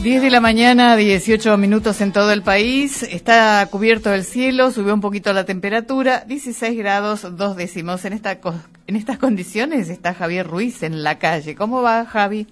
10 de la mañana, 18 minutos en todo el país. Está cubierto el cielo, subió un poquito la temperatura, 16 grados 2 décimos. En estas condiciones está Javier Ruiz en la calle. ¿Cómo va, Javi?